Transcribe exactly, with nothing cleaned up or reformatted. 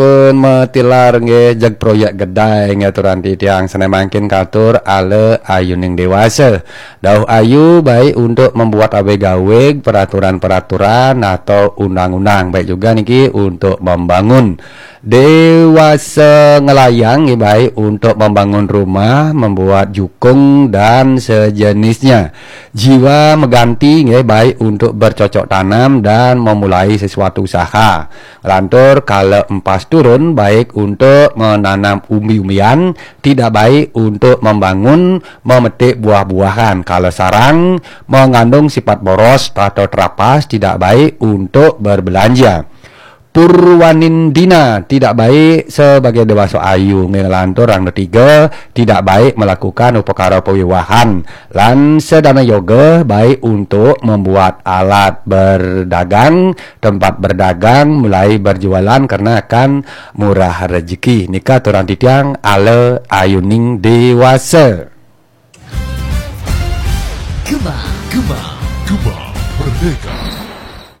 Metilar nge jag proyek gedai nge turan titiang senai makin katur ale ayu ning dewasa. Dauh ayu baik untuk membuat awe gawe peraturan-peraturan atau undang-undang, baik juga niki untuk membangun. Dewasa ngelayang nge baik untuk membangun rumah, membuat jukung dan sejenisnya. Jiwa mengganti nge baik untuk bercocok tanam dan memulai sesuatu usaha. Lantur kalau empas turun baik untuk menanam umbi-umbian, tidak baik untuk membangun memetik buah-buahan. Kalau sarang mengandung sifat boros atau terapas, tidak baik untuk berbelanja. Purwanindina tidak baik sebagai dewasa ayu. Ngelantur yang ketiga tidak baik melakukan upakara pewiwahan. Lan sedana yoga baik untuk membuat alat berdagang, tempat berdagang, mulai berjualan karena akan murah rezeki. Nikah turang titiang ale ayuning dewasa. Gema, Gema, Gema Merdeka.